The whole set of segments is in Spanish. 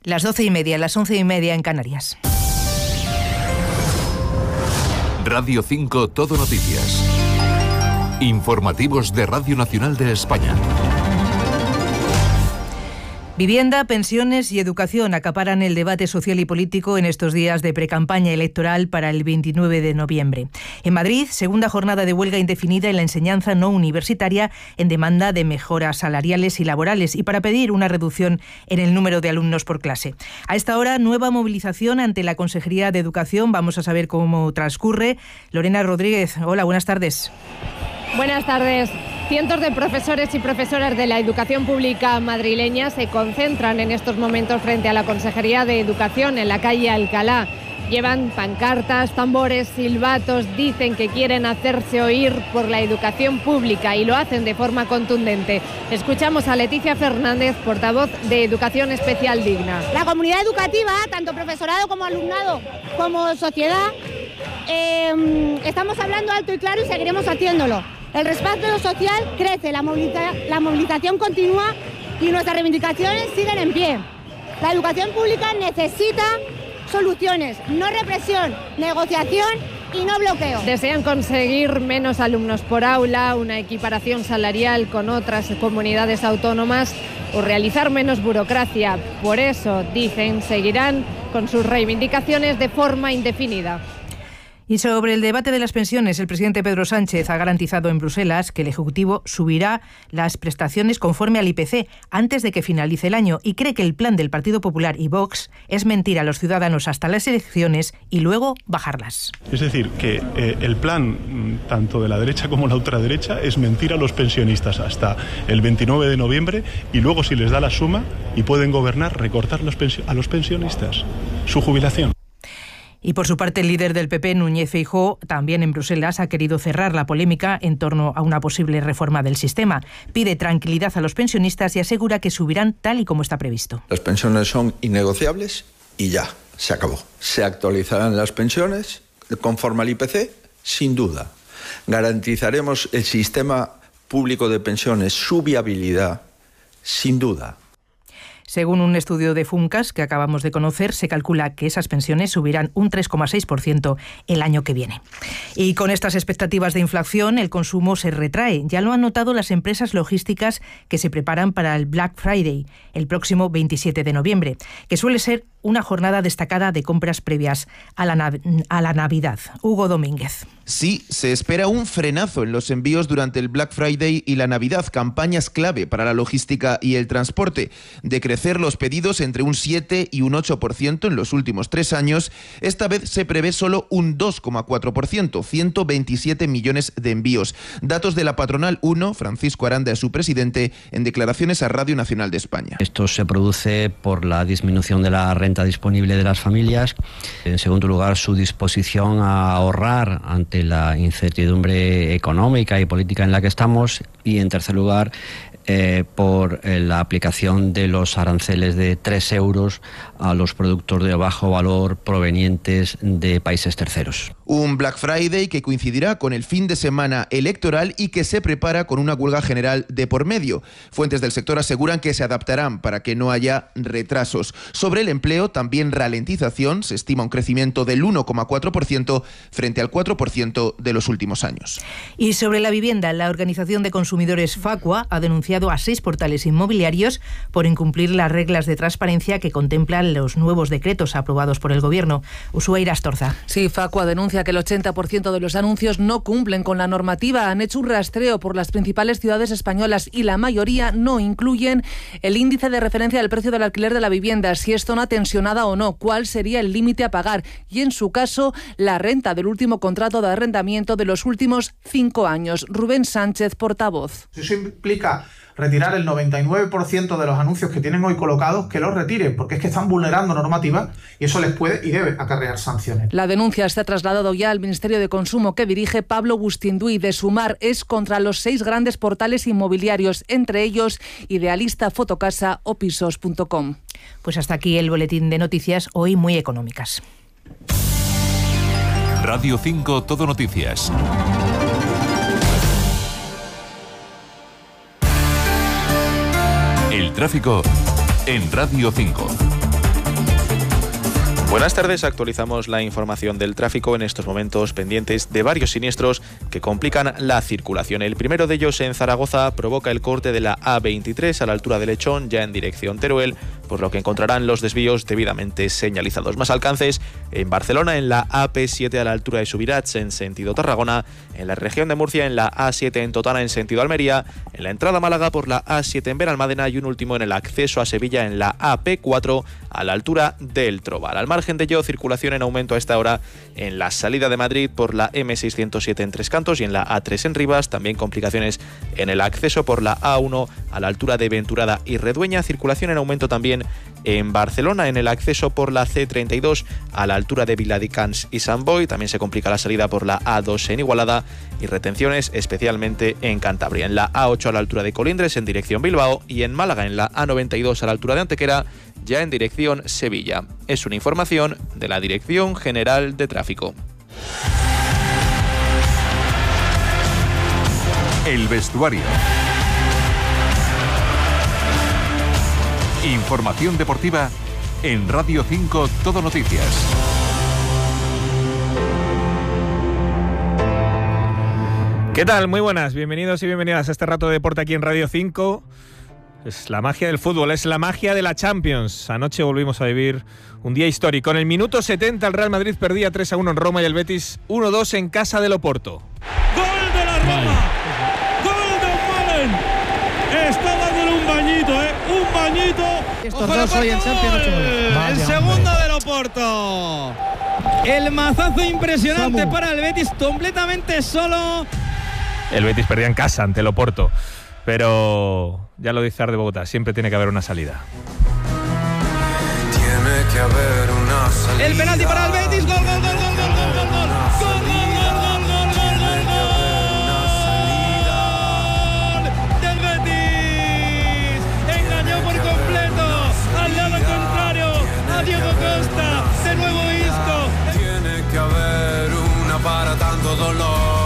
Las 12:30, las 11:30 en Canarias. Radio 5 Todo Noticias. Informativos de Radio Nacional de España. Vivienda, pensiones y educación acaparan el debate social y político en estos días de precampaña electoral para el 29 de noviembre. En Madrid, segunda jornada de huelga indefinida en la enseñanza no universitaria en demanda de mejoras salariales y laborales y para pedir una reducción en el número de alumnos por clase. A esta hora, nueva movilización ante la Consejería de Educación. Vamos a saber cómo transcurre. Lorena Rodríguez, hola, buenas tardes. Buenas tardes. Cientos de profesores y profesoras de la educación pública madrileña se concentran en estos momentos frente a la Consejería de Educación en la calle Alcalá. Llevan pancartas, tambores, silbatos, dicen que quieren hacerse oír por la educación pública y lo hacen de forma contundente. Escuchamos a Leticia Fernández, portavoz de Educación Especial Digna. La comunidad educativa, tanto profesorado como alumnado, como sociedad, estamos hablando alto y claro y seguiremos haciéndolo. El respaldo social crece, la movilización continúa y nuestras reivindicaciones siguen en pie. La educación pública necesita soluciones, no represión, negociación y no bloqueo. Desean conseguir menos alumnos por aula, una equiparación salarial con otras comunidades autónomas o realizar menos burocracia. Por eso, dicen, seguirán con sus reivindicaciones de forma indefinida. Y sobre el debate de las pensiones, el presidente Pedro Sánchez ha garantizado en Bruselas que el Ejecutivo subirá las prestaciones conforme al IPC antes de que finalice el año y cree que el plan del Partido Popular y Vox es mentir a los ciudadanos hasta las elecciones y luego bajarlas. Es decir, que el plan tanto de la derecha como la ultraderecha es mentir a los pensionistas hasta el 29 de noviembre y luego, si les da la suma y pueden gobernar, recortar a los pensionistas su jubilación. Y por su parte, el líder del PP, Núñez Feijóo, también en Bruselas, ha querido cerrar la polémica en torno a una posible reforma del sistema. Pide tranquilidad a los pensionistas y asegura que subirán tal y como está previsto. Las pensiones son innegociables y ya, se acabó. Se actualizarán las pensiones conforme al IPC, sin duda. Garantizaremos el sistema público de pensiones, su viabilidad, sin duda. Según un estudio de Funcas que acabamos de conocer, se calcula que esas pensiones subirán un 3,6% el año que viene. Y con estas expectativas de inflación, el consumo se retrae. Ya lo han notado las empresas logísticas que se preparan para el Black Friday, el próximo 27 de noviembre, que suele ser una jornada destacada de compras previas a la Navidad. Hugo Domínguez. Sí, se espera un frenazo en los envíos durante el Black Friday y la Navidad, campañas clave para la logística y el transporte. De crecer los pedidos entre un 7 y un 8% en los últimos 3 años, esta vez se prevé solo un 2,4%, 127 millones de envíos. Datos de la patronal 1, Francisco Aranda es su presidente, en declaraciones a Radio Nacional de España. Esto se produce por la disminución de la renta disponible de las familias. En segundo lugar, su disposición a ahorrar ante la incertidumbre económica y política en la que estamos. Y en tercer lugar, por la aplicación de los aranceles de 3 euros a los productos de bajo valor provenientes de países terceros. Un Black Friday que coincidirá con el fin de semana electoral y que se prepara con una huelga general de por medio. Fuentes del sector aseguran que se adaptarán para que no haya retrasos. Sobre el empleo, también ralentización. Se estima un crecimiento del 1,4% frente al 4% de los últimos años. Y sobre la vivienda, la Organización de Consumidores Facua ha denunciado a 6 portales inmobiliarios por incumplir las reglas de transparencia que contemplan los nuevos decretos aprobados por el Gobierno. Ushuaira Astorza. Sí, Facua denuncia que el 80% de los anuncios no cumplen con la normativa. Han hecho un rastreo por las principales ciudades españolas y la mayoría no incluyen el índice de referencia del precio del alquiler de la vivienda, si es zona tensionada o no, cuál sería el límite a pagar y, en su caso, la renta del último contrato de arrendamiento de los últimos 5 años. Rubén Sánchez, portavoz. Eso implica retirar el 99% de los anuncios que tienen hoy colocados, que los retiren, porque es que están vulnerando normativa y eso les puede y debe acarrear sanciones. La denuncia se ha trasladado ya al Ministerio de Consumo que dirige Pablo Bustinduy. De Sumar es contra los 6 grandes portales inmobiliarios, entre ellos Idealista, Fotocasa o Pisos.com. Pues hasta aquí el boletín de noticias, hoy muy económicas. Radio 5 Todo Noticias. El tráfico en Radio 5. Buenas tardes, actualizamos la información del tráfico en estos momentos pendientes de varios siniestros que complican la circulación. El primero de ellos en Zaragoza provoca el corte de la A23 a la altura de Lechón, ya en dirección Teruel, por lo que encontrarán los desvíos debidamente señalizados. Más alcances en Barcelona, en la AP7 a la altura de Subirats en sentido Tarragona, en la región de Murcia en la A7 en Totana en sentido Almería, en la entrada a Málaga por la A7 en Benalmádena y un último en el acceso a Sevilla en la AP4 a la altura del Trobal. Al margen de ello, circulación en aumento a esta hora en la salida de Madrid por la M607 en Tres Cantos y en la A3 en Rivas. También complicaciones en el acceso por la A1 a la altura de Venturada y Redueña. Circulación en aumento también en Barcelona en el acceso por la C32 a la altura de Viladecans y Sant Boi. También se complica la salida por la A2 en Igualada y retenciones especialmente en Cantabria. En la A8 a la altura de Colindres en dirección Bilbao y en Málaga en la A92 a la altura de Antequera, ya en dirección Sevilla. Es una información de la Dirección General de Tráfico. El vestuario. Información deportiva en Radio 5 Todo Noticias. ¿Qué tal? Muy buenas, bienvenidos y bienvenidas a este rato de deporte aquí en Radio 5. Es la magia del fútbol, es la magia de la Champions. Anoche volvimos a vivir un día histórico. En el minuto 70 el Real Madrid perdía 3-1 en Roma y el Betis 1-2 en casa del Oporto. ¡Gol de la Roma! ¡Gol de Malen! Está dándole un bañito, un bañito. Estos dos hoy en Champions 8 goles. El segundo del Oporto. El mazazo impresionante para el Betis, completamente solo. El Betis perdía en casa ante el Oporto. Pero ya lo dice Arde Bogotá, siempre tiene que haber una salida. Tiene que haber una salida. El penalti para el Betis, gol, gol, gol, gol, gol, gol, gol, gol, gol, del Betis. Engañó por completo al lado contrario, a Diego Costa, de nuevo Isco. Tiene que haber una para tanto dolor.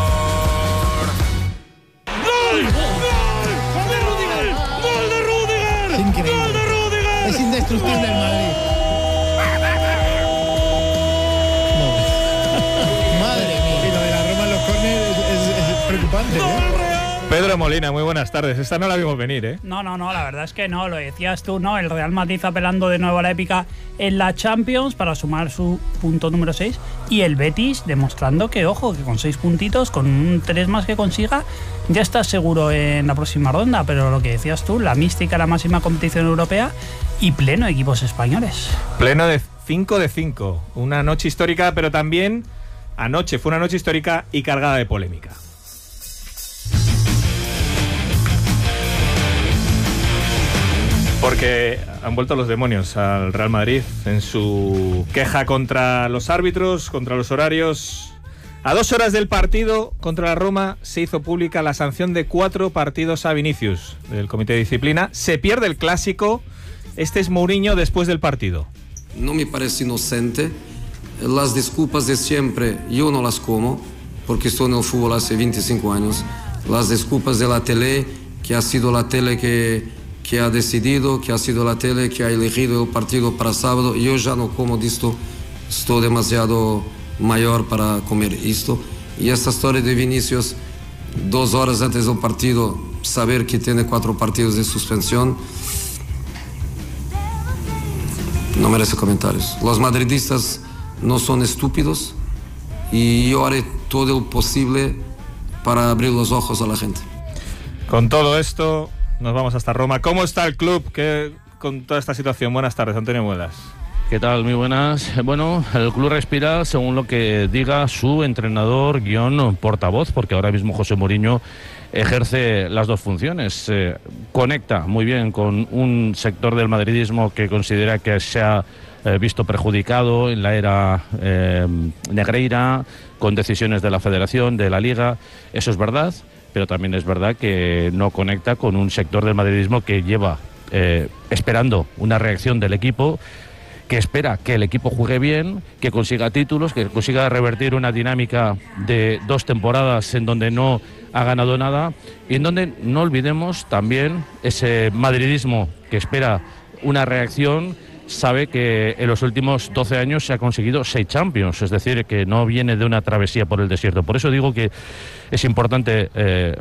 Es indestructible el Madrid. Madre mía. Y lo de la Roma en los córneres es preocupante, Pedro Molina, muy buenas tardes. Esta no la vimos venir, ¿eh? No, la verdad es que no, lo decías tú, ¿no? El Real Madrid apelando de nuevo a la épica en la Champions para sumar su punto número 6 y el Betis demostrando que, ojo, que con 6 puntitos, con un 3 más que consiga, ya está seguro en la próxima ronda, pero lo que decías tú, la mística, la máxima competición europea y pleno de equipos españoles. Pleno de 5 de 5, una noche histórica, pero también anoche fue una noche histórica y cargada de polémica. Porque han vuelto los demonios al Real Madrid en su queja contra los árbitros, contra los horarios. A 2 horas del partido contra la Roma se hizo pública la sanción de 4 partidos a Vinicius del Comité de Disciplina. Se pierde el clásico. Este es Mourinho después del partido. No me parece inocente. Las disculpas de siempre yo no las como, porque estoy en el fútbol hace 25 años. Las disculpas de la tele, que ha sido la tele que ha decidido, que ha sido la tele que ha elegido el partido para sábado. Yo ya no como de esto, estoy demasiado mayor para comer esto. Y esta historia de Vinicius, 2 horas antes del partido, saber que tiene 4 partidos de suspensión, no merece comentarios. Los madridistas no son estúpidos y yo haré todo lo posible para abrir los ojos a la gente. Con todo esto nos vamos hasta Roma. ¿Cómo está el club con toda esta situación? Buenas tardes, Antonio Muelas. ¿Qué tal? Muy buenas. Bueno, el club respira según lo que diga su entrenador portavoz, porque ahora mismo José Mourinho ejerce las dos funciones. Conecta muy bien con un sector del madridismo que considera que se ha visto perjudicado en la era Negreira, con decisiones de la Federación, de la Liga. Eso es verdad, pero también es verdad que no conecta con un sector del madridismo que lleva esperando una reacción del equipo, que espera que el equipo juegue bien, que consiga títulos, que consiga revertir una dinámica de 2 temporadas en donde no ha ganado nada y en donde no olvidemos también ese madridismo que espera una reacción, sabe que en los últimos 12 años se ha conseguido 6 Champions, es decir, que no viene de una travesía por el desierto. Por eso digo que es importante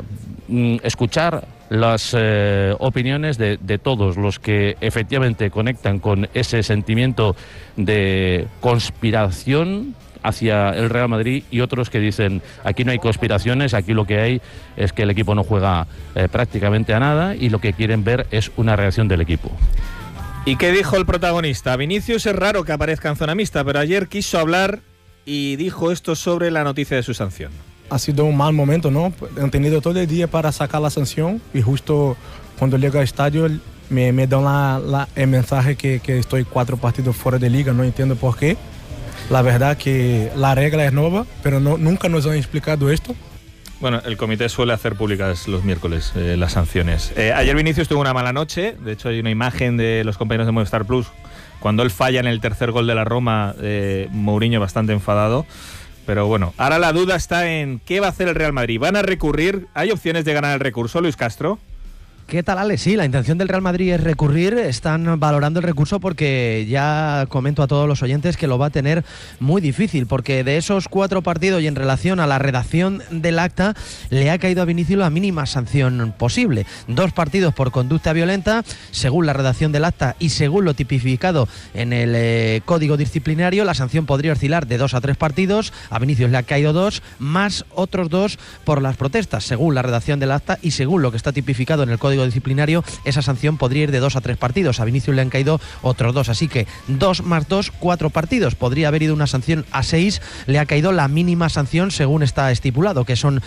escuchar las opiniones de todos los que efectivamente conectan con ese sentimiento de conspiración hacia el Real Madrid y otros que dicen aquí no hay conspiraciones, aquí lo que hay es que el equipo no juega prácticamente a nada y lo que quieren ver es una reacción del equipo. ¿Y qué dijo el protagonista? Vinicius es raro que aparezca en zona mixta, pero ayer quiso hablar y dijo esto sobre la noticia de su sanción. Ha sido un mal momento, ¿no? Han tenido todo el día para sacar la sanción y justo cuando llego al estadio me dan el mensaje que estoy 4 partidos fuera de liga, no entiendo por qué. La verdad que la regla es nueva, pero nunca nos han explicado esto. Bueno, el comité suele hacer públicas los miércoles las sanciones. Ayer Vinicius tuvo una mala noche, de hecho hay una imagen de los compañeros de Movistar Plus cuando él falla en el tercer gol de la Roma, Mourinho bastante enfadado. Pero bueno, ahora la duda está en qué va a hacer el Real Madrid. ¿Van a recurrir? ¿Hay opciones de ganar el recurso, Luis Castro? ¿Qué tal, Ale? Sí, la intención del Real Madrid es recurrir, están valorando el recurso porque ya comento a todos los oyentes que lo va a tener muy difícil, porque de esos 4 partidos y en relación a la redacción del acta, le ha caído a Vinicius la mínima sanción posible. 2 partidos por conducta violenta, según la redacción del acta y según lo tipificado en el código disciplinario, la sanción podría oscilar de 2 a 3 partidos, a Vinicius le ha caído 2, más otros 2 por las protestas, según la redacción del acta y según lo que está tipificado en el código disciplinario, esa sanción podría ir de 2 a 3 partidos. A Vinicius le han caído otros 2, así que 2 más 2, 4 partidos. Podría haber ido una sanción a 6, le ha caído la mínima sanción según está estipulado, que son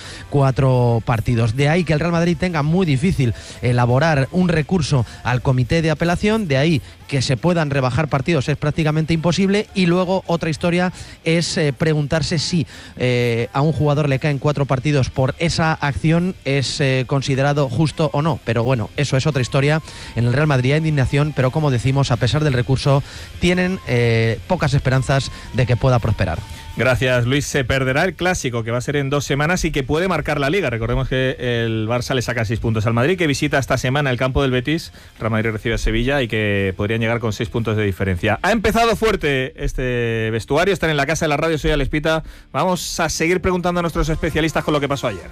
4 partidos. De ahí que el Real Madrid tenga muy difícil elaborar un recurso al comité de apelación, de ahí que se puedan rebajar partidos es prácticamente imposible, y luego otra historia es preguntarse si a un jugador le caen 4 partidos por esa acción es considerado justo o no, pero bueno, eso es otra historia. En el Real Madrid hay indignación, pero como decimos, a pesar del recurso, tienen pocas esperanzas de que pueda prosperar. Gracias, Luis. Se perderá el Clásico, que va a ser en 2 semanas y que puede marcar la Liga. Recordemos que el Barça le saca 6 puntos al Madrid, que visita esta semana el campo del Betis. Real Madrid recibe a Sevilla y que podrían llegar con 6 puntos de diferencia. Ha empezado fuerte este vestuario. Están en la Casa de la Radio. Soy Alex Pita. Vamos a seguir preguntando a nuestros especialistas con lo que pasó ayer.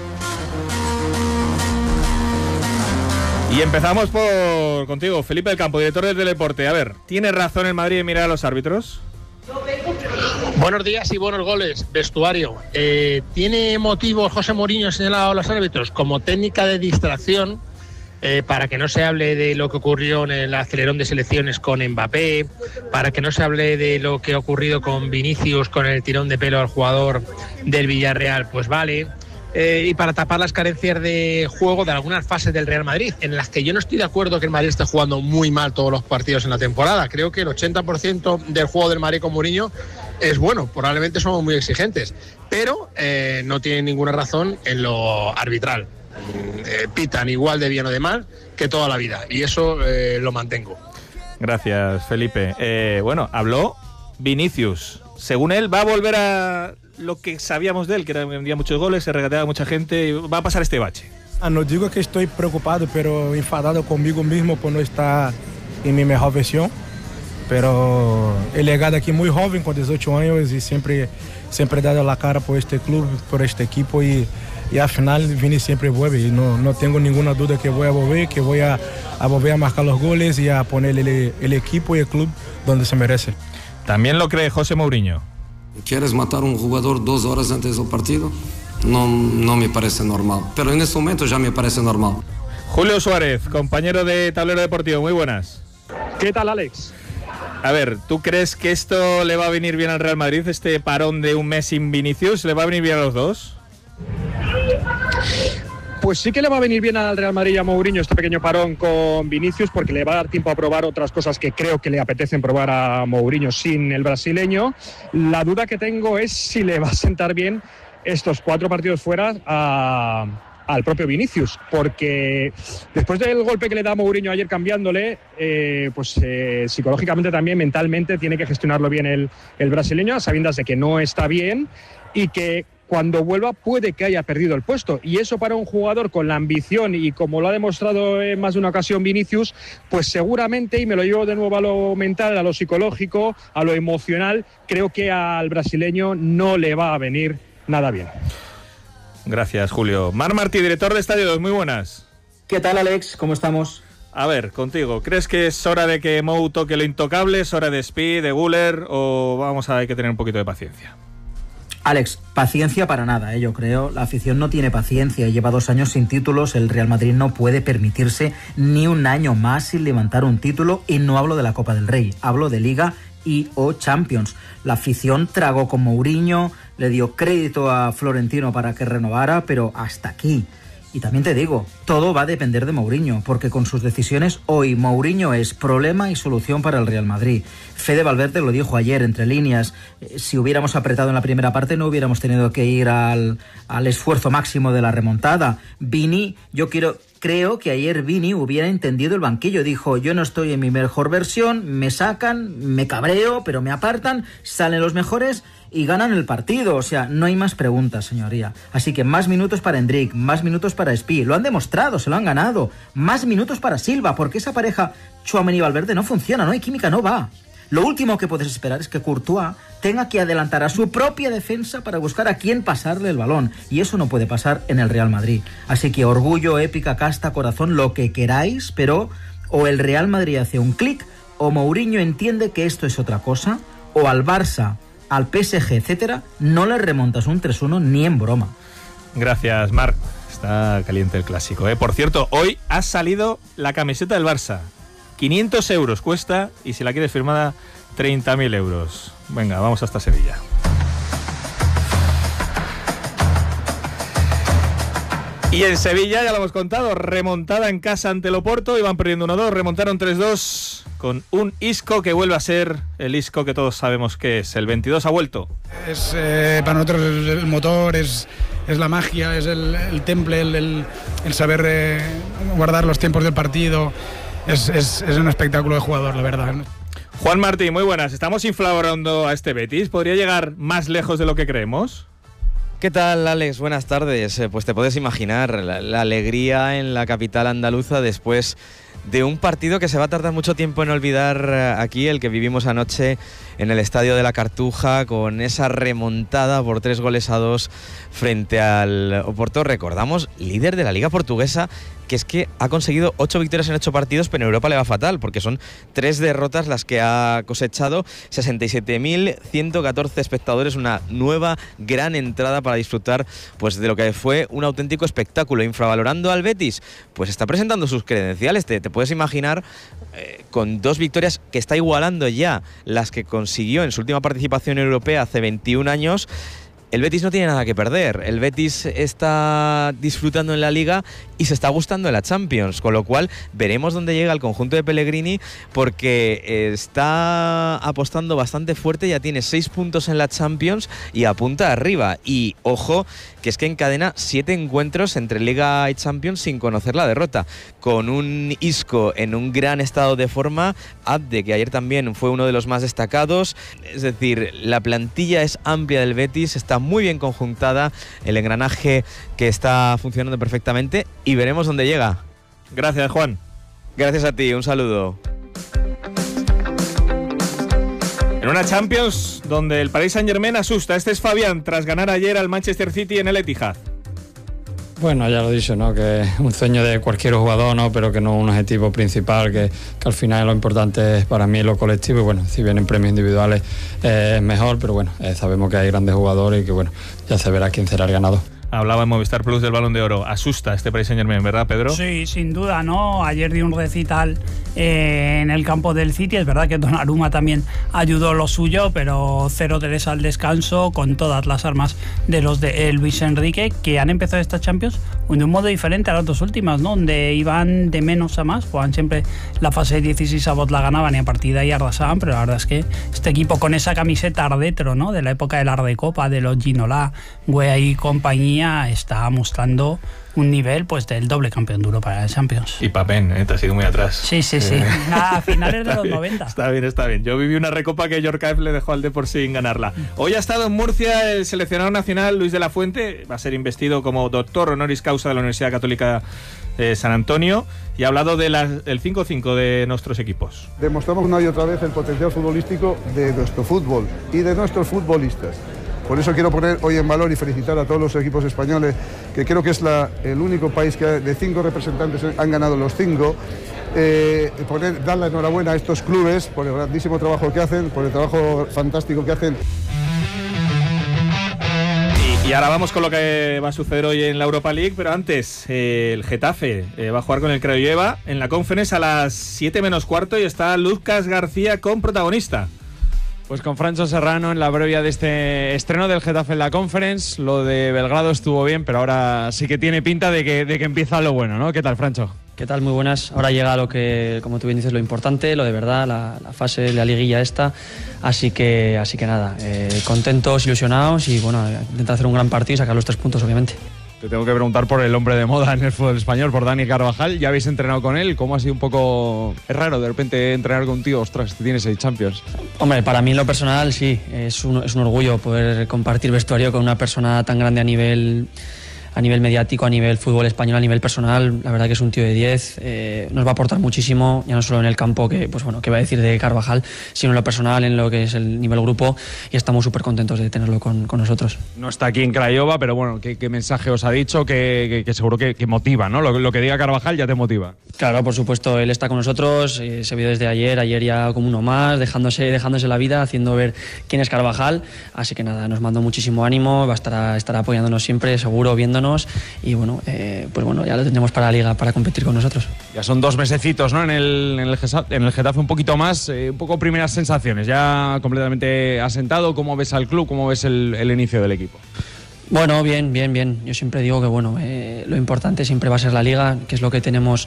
Y empezamos contigo, Felipe del Campo, director del Teledeporte. A ver, ¿tiene razón el Madrid en mirar a los árbitros? Buenos días y buenos goles, vestuario. ¿Tiene motivos José Mourinho en señalar a los árbitros como técnica de distracción para que no se hable de lo que ocurrió en el acelerón de selecciones con Mbappé, para que no se hable de lo que ha ocurrido con Vinicius, con el tirón de pelo al jugador del Villarreal? Pues vale. Y para tapar las carencias de juego de algunas fases del Real Madrid, en las que yo no estoy de acuerdo que el Madrid esté jugando muy mal todos los partidos en la temporada. Creo que el 80% del juego del Madrid con Mourinho es bueno, probablemente somos muy exigentes, pero no tienen ninguna razón en lo arbitral. Pitan igual de bien o de mal que toda la vida, y eso lo mantengo. Gracias, Felipe. Bueno, habló Vinicius. Según él, va a volver a lo que sabíamos de él, que vendía muchos goles, se regateaba a mucha gente, y va a pasar este bache. No digo que estoy preocupado, pero enfadado conmigo mismo por no estar en mi mejor versión. Pero he llegado aquí muy joven, con 18 años, y siempre he dado la cara por este club, por este equipo, y al final Vini siempre vuelve. Y no tengo ninguna duda que voy a volver, que voy a volver a marcar los goles y a poner el equipo y el club donde se merece. También lo cree José Mourinho. ¿Quieres matar a un jugador 2 horas antes del partido? No me parece normal, pero en este momento ya me parece normal. Julio Suárez, compañero de Tablero Deportivo, muy buenas. ¿Qué tal, Alex? A ver, ¿tú crees que esto le va a venir bien al Real Madrid, este parón de un mes sin Vinicius? ¿Le va a venir bien a los dos? Pues sí que le va a venir bien al Real Madrid y a Mourinho este pequeño parón con Vinicius, porque le va a dar tiempo a probar otras cosas que creo que le apetecen probar a Mourinho sin el brasileño. La duda que tengo es si le va a sentar bien estos 4 partidos fuera al propio Vinicius, porque después del golpe que le da Mourinho ayer cambiándole, psicológicamente también, mentalmente, tiene que gestionarlo bien el brasileño, a sabiendas de que no está bien y que cuando vuelva puede que haya perdido el puesto, y eso para un jugador con la ambición y como lo ha demostrado en más de una ocasión Vinicius, pues seguramente, y me lo llevo de nuevo a lo mental, a lo psicológico, a lo emocional, creo que al brasileño no le va a venir nada bien. Gracias, Julio. Marc Martí, director de Estadio 2, muy buenas. ¿Qué tal, Alex? ¿Cómo estamos? A ver, contigo, ¿crees que es hora de que Mou toque lo intocable? ¿Es hora de Speed, de Güler? ¿O hay que tener un poquito de paciencia? Alex, paciencia para nada, yo creo. La afición no tiene paciencia. Lleva 2 años sin títulos. El Real Madrid no puede permitirse ni un año más sin levantar un título. Y no hablo de la Copa del Rey, hablo de Liga y o Champions. La afición tragó con Mourinho, le dio crédito a Florentino para que renovara, pero hasta aquí. Y también te digo, todo va a depender de Mourinho, porque con sus decisiones hoy Mourinho es problema y solución para el Real Madrid. Fede Valverde lo dijo ayer entre líneas, si hubiéramos apretado en la primera parte no hubiéramos tenido que ir al esfuerzo máximo de la remontada. Vini, creo que ayer Vini hubiera entendido el banquillo, dijo, yo no estoy en mi mejor versión, me sacan, me cabreo, pero me apartan, salen los mejores y ganan el partido. O sea, no hay más preguntas, señoría. Así que más minutos para Endrick, más minutos para Spi, lo han demostrado, se lo han ganado. Más minutos para Silva, porque esa pareja Tchouaméni y Valverde no funciona, no hay química, no va. Lo último que puedes esperar es que Courtois tenga que adelantar a su propia defensa para buscar a quién pasarle el balón. Y eso no puede pasar en el Real Madrid. Así que orgullo, épica, casta, corazón, lo que queráis, pero o el Real Madrid hace un clic, o Mourinho entiende que esto es otra cosa, o al Barça, al PSG, etcétera, no le remontas un 3-1 ni en broma. Gracias, Marc. Está caliente el clásico, ¿eh? Por cierto, hoy ha salido la camiseta del Barça. 500 euros cuesta y si la quieres firmada, 30.000 euros. Venga, vamos hasta Sevilla. Y en Sevilla, ya lo hemos contado, remontada en casa ante el Oporto, iban perdiendo 1-2, remontaron 3-2 con un Isco que vuelve a ser el Isco que todos sabemos que es. El 22 ha vuelto. Es para nosotros el motor, es la magia, es el temple, el saber guardar los tiempos del partido. Es un espectáculo de jugador, la verdad. Juan Martí, muy buenas. Estamos inflavorando a este Betis. ¿Podría llegar más lejos de lo que creemos? ¿Qué tal, Alex? Buenas tardes. Pues te puedes imaginar la alegría en la capital andaluza después de un partido que se va a tardar mucho tiempo en olvidar aquí, el que vivimos anoche en el Estadio de la Cartuja, con esa remontada por 3-2 frente al Oporto. Recordamos, líder de la Liga Portuguesa, que es que ha conseguido 8 victorias en 8 partidos, pero en Europa le va fatal, porque son 3 derrotas las que ha cosechado. 67.114 espectadores, una nueva gran entrada para disfrutar pues de lo que fue un auténtico espectáculo. Infravalorando al Betis, pues está presentando sus credenciales. Te puedes imaginar, con 2 victorias que está igualando ya las que consiguió en su última participación europea hace 21 años. El Betis no tiene nada que perder. El Betis está disfrutando en la Liga y se está gustando en la Champions, con lo cual veremos dónde llega el conjunto de Pellegrini, porque está apostando bastante fuerte. Ya tiene 6 puntos en la Champions y apunta arriba. Y ojo, que es que encadena 7 encuentros entre Liga y Champions sin conocer la derrota, con un Isco en un gran estado de forma, Abde, que ayer también fue uno de los más destacados. Es decir, la plantilla es amplia del Betis, está muy bien conjuntada, el engranaje que está funcionando perfectamente, y veremos dónde llega. Gracias, Juan. Gracias a ti, un saludo. En una Champions donde el Paris Saint-Germain asusta. Este es Fabián, tras ganar ayer al Manchester City en el Etihad. Bueno, ya lo he dicho, ¿no? Que es un sueño de cualquier jugador, ¿no? Pero que no un objetivo principal, que al final lo importante es para mí lo colectivo. Y bueno, si vienen premios individuales es mejor, pero bueno, sabemos que hay grandes jugadores y que bueno, ya se verá quién será el ganador. Hablaba en Movistar Plus del Balón de Oro. Asusta este Paris Saint-Germain, ¿verdad, Pedro? Sí, sin duda, ¿no? Ayer dio un recital en el campo del City. Es verdad que Donnarumma también ayudó lo suyo, pero 0-3 al descanso, con todas las armas de los de Luis Enrique, que han empezado esta Champions de un modo diferente a las dos últimas, ¿no? Donde iban de menos a más, jugaban siempre la fase de 16 avos, la ganaban y a partir de ahí arrasaban, pero la verdad es que este equipo con esa camiseta retro, ¿no? De la época de la Ardecopa, de los Ginola, Güey y compañía, Alemania está mostrando un nivel pues del doble campeón de Europa de la Champions. Y Papen, te has ido muy atrás. Sí. Nada, a finales de los 90. Está bien. Yo viví una recopa que Yorkaev le dejó al Depor sin ganarla. Hoy ha estado en Murcia el seleccionador nacional Luis de la Fuente. Va a ser investido como doctor honoris causa de la Universidad Católica de San Antonio y ha hablado del 5-5 de nuestros equipos. Demostramos una y otra vez el potencial futbolístico de nuestro fútbol y de nuestros futbolistas. Por eso quiero poner hoy en valor y felicitar a todos los equipos españoles, que creo que es el único país que de 5 representantes han ganado los 5. Dar la enhorabuena a estos clubes por el grandísimo trabajo que hacen, por el trabajo fantástico que hacen. Y ahora vamos con lo que va a suceder hoy en la Europa League, pero antes, el Getafe va a jugar con el Craiova en la Conference a las 7 menos cuarto y está Lucas García con protagonista. Pues con Francho Serrano en la previa de este estreno del Getafe en la Conference. Lo de Belgrado estuvo bien, pero ahora sí que tiene pinta de que empieza lo bueno, ¿no? ¿Qué tal, Francho? ¿Qué tal? Muy buenas. Ahora llega lo que, como tú bien dices, lo importante, lo de verdad, la fase de la liguilla esta. Así que nada, contentos, ilusionados y bueno, intentar hacer un gran partido y sacar los 3 puntos, obviamente. Te tengo que preguntar por el hombre de moda en el fútbol español, por Dani Carvajal. ¿Ya habéis entrenado con él? ¿Cómo ha sido un poco...? Es raro de repente entrenar con un tío, ostras, te tienes 6 Champions. Hombre, para mí en lo personal sí, es un orgullo poder compartir vestuario con una persona tan grande a nivel mediático, a nivel fútbol español, a nivel personal. La verdad que es un tío de 10, nos va a aportar muchísimo, ya no solo en el campo, que pues bueno, qué va a decir de Carvajal, sino en lo personal, en lo que es el nivel grupo, y estamos súper contentos de tenerlo con nosotros. No está aquí en Craiova, pero bueno, ¿qué mensaje os ha dicho? Que seguro que motiva, ¿no? Lo que diga Carvajal ya te motiva. Claro, por supuesto, él está con nosotros, se vio desde ayer ya como uno más, dejándose la vida, haciendo ver quién es Carvajal, así que nada, nos mandó muchísimo ánimo, va a estar apoyándonos siempre, seguro, viéndonos, y bueno, pues bueno, ya lo tendremos para la Liga, para competir con nosotros. Ya son 2 mesecitos, ¿no? En el Getafe un poquito más, un poco primeras sensaciones, ya completamente asentado. ¿Cómo ves al club? ¿Cómo ves el inicio del equipo? Bueno, bien. Yo siempre digo que bueno, lo importante siempre va a ser la Liga, que es lo que tenemos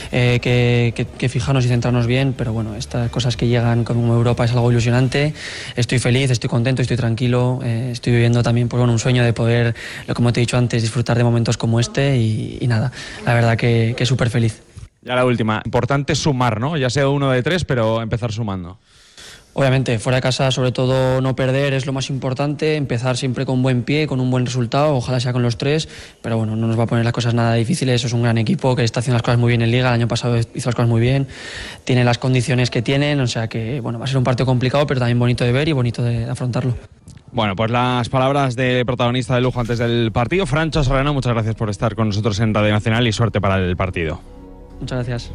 que fijarnos y centrarnos bien, pero bueno, estas cosas que llegan como Europa es algo ilusionante. Estoy feliz, estoy contento, estoy tranquilo, estoy viviendo también pues, bueno, un sueño de poder, como te he dicho antes, disfrutar de momentos como este y nada, la verdad que súper feliz. Ya la última, importante sumar, ¿no? Ya sea 1 de 3, pero empezar sumando. Obviamente, fuera de casa, sobre todo no perder es lo más importante, empezar siempre con buen pie, con un buen resultado, ojalá sea con los 3, pero bueno, no nos va a poner las cosas nada difíciles, es un gran equipo que está haciendo las cosas muy bien en Liga, el año pasado hizo las cosas muy bien, tiene las condiciones que tienen, o sea que bueno, va a ser un partido complicado, pero también bonito de ver y bonito de afrontarlo. Bueno, pues las palabras de protagonista de lujo antes del partido, Francho Serrano, muchas gracias por estar con nosotros en Radio Nacional y suerte para el partido. Muchas gracias.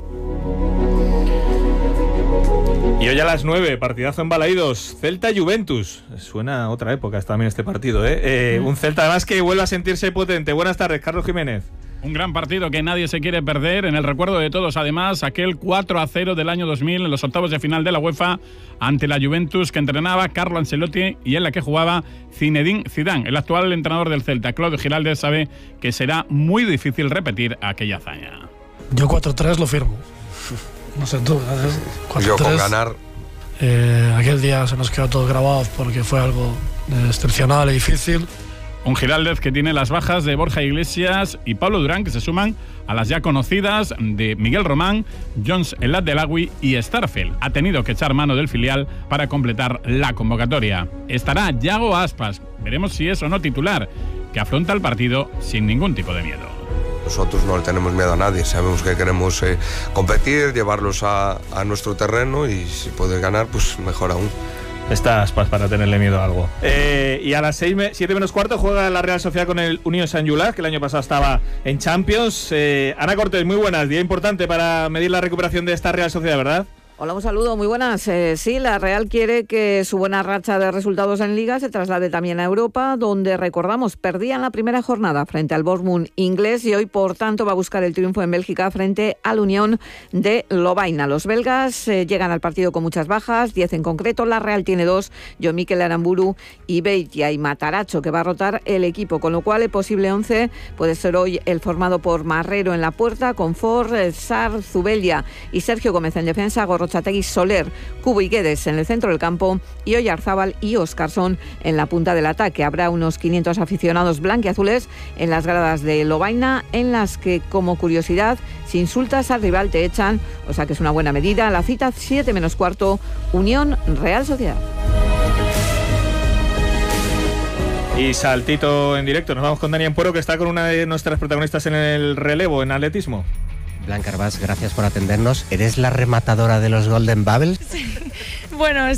Y hoy a las 9, partidazo en Balaídos, Celta-Juventus. Suena a otra época también este partido, ¿eh? Un Celta además que vuelve a sentirse potente. Buenas tardes, Carlos Jiménez. Un gran partido que nadie se quiere perder. En el recuerdo de todos, además, aquel 4-0 del año 2000 en los octavos de final de la UEFA ante la Juventus que entrenaba Carlo Ancelotti y en la que jugaba Zinedine Zidane. El actual entrenador del Celta, Claudio Giraldez, sabe que será muy difícil repetir aquella hazaña. Yo 4-3 lo firmo. No sé tú, 4-3. Yo con ganar. Aquel día se nos quedó todo grabado porque fue algo excepcional y difícil. Un Giraldez que tiene las bajas de Borja Iglesias y Pablo Durán, que se suman a las ya conocidas de Miguel Román, Jones El Abdelagui y Starfield. Ha tenido que echar mano del filial para completar la convocatoria. Estará Yago Aspas, veremos si es o no titular, que afronta el partido sin ningún tipo de miedo. Nosotros no le tenemos miedo a nadie, sabemos que queremos competir, llevarlos a nuestro terreno y si puedes ganar, pues mejor aún. Está Aspas para tenerle miedo a algo. Y a las 7 menos cuarto juega la Real Sociedad con el Unión Sant-Julià, que el año pasado estaba en Champions. Ana Cortés, muy buenas, día importante para medir la recuperación de esta Real Sociedad, ¿verdad? Hola, un saludo, muy buenas. Sí, la Real quiere que su buena racha de resultados en Liga se traslade también a Europa, donde, recordamos, perdía en la primera jornada frente al Bournemouth inglés y hoy, por tanto, va a buscar el triunfo en Bélgica frente al Unión de Lovaina. Los belgas llegan al partido con muchas bajas, 10 en concreto. La Real tiene 2, Joan Mikel Aramburu y Beitia y Matarazzo, que va a rotar el equipo, con lo cual el posible 11 puede ser hoy el formado por Marrero en la puerta, con Ford, Sarr, Zubeldia y Sergio Gómez en defensa, Gorro Gorrotxategi, Soler, Cubo y Guedes en el centro del campo y Oyarzábal y Óscarson en la punta del ataque. Habrá unos 500 aficionados blanquiazules en las gradas de Lovaina, en las que, como curiosidad, si insultas al rival te echan, o sea que es una buena medida. La cita 7 menos cuarto, Unión Real Sociedad. Y saltito en directo, nos vamos con Dani Ampuero, que está con una de nuestras protagonistas en el relevo, en atletismo. Blanca Arbás, gracias por atendernos. ¿Eres la rematadora de los Golden Bubbles? Sí. Bueno,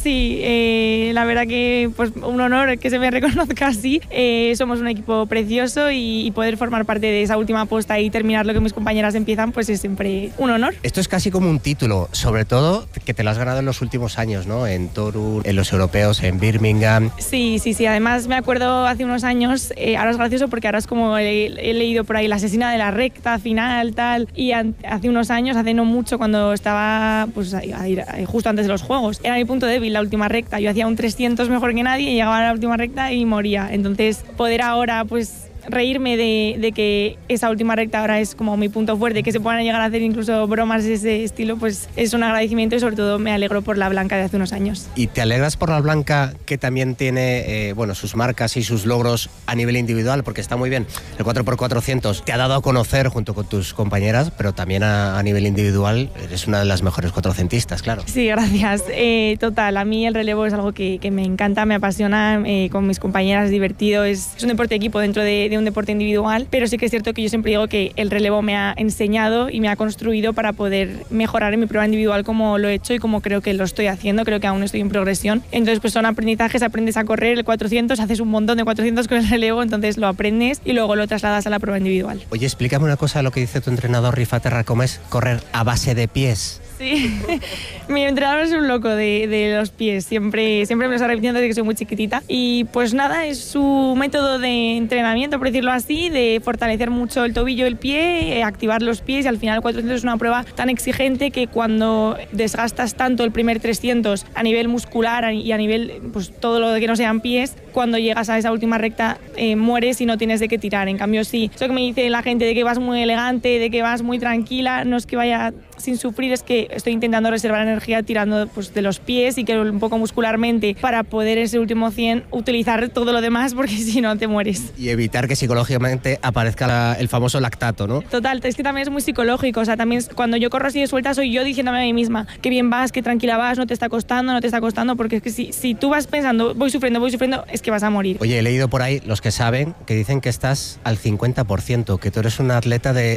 sí, la verdad que pues un honor que se me reconozca así. Somos un equipo precioso y poder formar parte de esa última apuesta y terminar lo que mis compañeras empiezan, pues es siempre un honor. Esto es casi como un título, sobre todo que te lo has ganado en los últimos años, ¿no? En Toru, en los europeos, en Birmingham. Sí. Además me acuerdo hace unos años, ahora es gracioso porque ahora es como he leído por ahí la asesina de la recta final, tal, y hace unos años, hace no mucho, cuando estaba pues justo antes de los Juegos, era mi punto débil la última recta. Yo hacía un 300 mejor que nadie y llegaba a la última recta y moría. Entonces poder ahora pues reírme de que esa última recta ahora es como mi punto fuerte, que se puedan llegar a hacer incluso bromas de ese estilo, pues es un agradecimiento y sobre todo me alegro por la Blanca de hace unos años. ¿Y te alegras por la Blanca, que también tiene sus marcas y sus logros a nivel individual? Porque está muy bien, el 4x400 te ha dado a conocer junto con tus compañeras, pero también a nivel individual eres una de las mejores 400istas, claro. Sí, gracias. Total, a mí el relevo es algo que me encanta, me apasiona, con mis compañeras es divertido, es un deporte de equipo dentro de un deporte individual, pero sí que es cierto que yo siempre digo que el relevo me ha enseñado y me ha construido para poder mejorar en mi prueba individual como lo he hecho y como creo que lo estoy haciendo, creo que aún estoy en progresión. Entonces pues son aprendizajes, aprendes a correr el 400, haces un montón de 400 con el relevo, entonces lo aprendes y luego lo trasladas a la prueba individual. Oye, explícame una cosa de lo que dice tu entrenador Rifaterra, ¿cómo es correr a base de pies? Sí, mi entrenador es un loco de los pies, siempre me lo está repitiendo desde que soy muy chiquitita y pues nada, es su método de entrenamiento, por decirlo así, de fortalecer mucho el tobillo, el pie, activar los pies y al final el 400 es una prueba tan exigente que cuando desgastas tanto el primer 300 a nivel muscular y a nivel pues todo lo que no sean pies, cuando llegas a esa última recta mueres y no tienes de qué tirar. En cambio sí, eso que me dice la gente de que vas muy elegante, de que vas muy tranquila, no es que vaya sin sufrir, es que estoy intentando reservar energía tirando pues, de los pies y que un poco muscularmente para poder ese último 100 utilizar todo lo demás, porque si no te mueres. Y evitar que psicológicamente aparezca el famoso lactato, ¿no? Total, es que también es muy psicológico, o sea, también cuando yo corro así de suelta soy yo diciéndome a mí misma que bien vas, que tranquila vas, no te está costando, porque es que si tú vas pensando voy sufriendo, es que vas a morir. Oye, he leído por ahí, los que saben, que dicen que estás al 50%, que tú eres una atleta de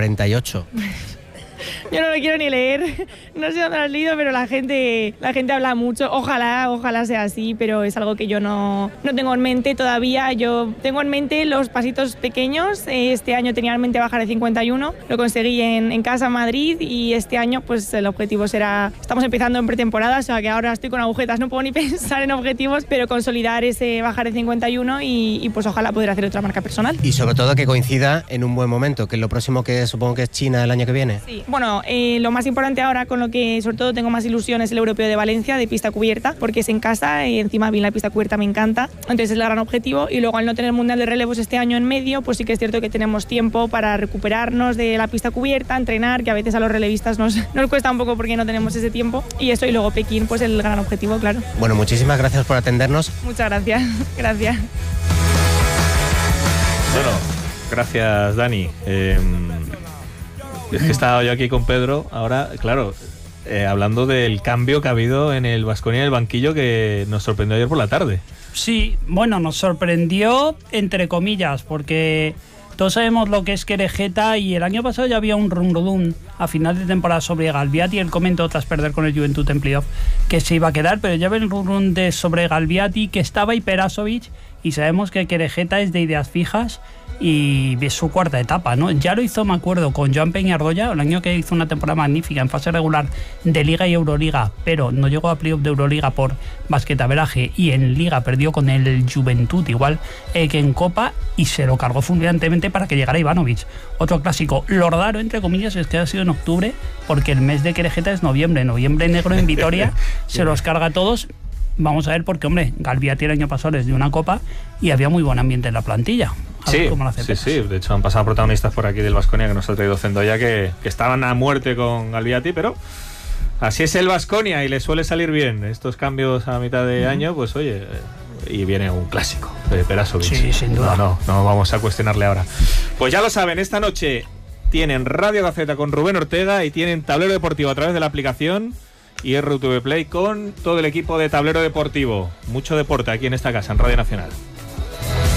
48. Yo no lo quiero ni leer, no sé dónde lo has leído, pero la gente habla mucho, ojalá sea así, pero es algo que yo no tengo en mente todavía. Yo tengo en mente los pasitos pequeños, este año tenía en mente bajar de 51, lo conseguí en casa en Madrid y este año pues el objetivo será, estamos empezando en pretemporada, o sea que ahora estoy con agujetas, no puedo ni pensar en objetivos, pero consolidar ese bajar de 51 y pues ojalá poder hacer otra marca personal. Y sobre todo que coincida en un buen momento, que lo próximo que supongo que es China el año que viene. Sí. Bueno, lo más importante ahora, con lo que sobre todo tengo más ilusión, es el Europeo de Valencia de pista cubierta, porque es en casa y encima bien la pista cubierta me encanta, entonces es el gran objetivo. Y luego al no tener Mundial de Relevos este año en medio, pues sí que es cierto que tenemos tiempo para recuperarnos de la pista cubierta, entrenar, que a veces a los relevistas nos cuesta un poco porque no tenemos ese tiempo, y eso, y luego Pekín, pues el gran objetivo, claro. Bueno, muchísimas gracias por atendernos. Muchas gracias, gracias. Bueno, gracias Dani. Es que he estado yo aquí con Pedro, ahora, claro, hablando del cambio que ha habido en el Baskonia, en el banquillo, que nos sorprendió ayer por la tarde. Sí, bueno, nos sorprendió entre comillas, porque todos sabemos lo que es Querejeta y el año pasado ya había un rum a final de temporada sobre Galviati. Él comentó tras perder con el Juventud en playoff que se iba a quedar, pero ya ve el rum de sobre Galviati, que estaba y Perasovic, y sabemos que Querejeta es de ideas fijas y es su cuarta etapa, ¿no? Ya lo hizo, me acuerdo, con Joan Peñarroya, el año que hizo una temporada magnífica en fase regular de Liga y Euroliga, pero no llegó a playoff de Euroliga por basquetaveraje y en Liga perdió con el Juventud, igual que en Copa, y se lo cargó fulminantemente para que llegara Ivanovic. Otro clásico. Lo raro, entre comillas, es que ha sido en octubre, porque el mes de Querejeta es noviembre negro en Vitoria, se los carga a todos. Vamos a ver, porque, hombre, Galviati el año pasado les dio una copa y había muy buen ambiente en la plantilla. Sí, de hecho han pasado protagonistas por aquí del Baskonia que nos ha traído Zendoya que estaban a muerte con Galviati, pero Así es el Baskonia y le suele salir bien estos cambios a mitad de año, pues oye, y viene un clásico de Perasovic. Sí, sin duda. No vamos a cuestionarle ahora. Pues ya lo saben, esta noche tienen Radio Gaceta con Rubén Ortega y tienen Tablero Deportivo a través de la aplicación y RTV Play con todo el equipo de Tablero Deportivo. Mucho deporte aquí en esta casa, en Radio Nacional.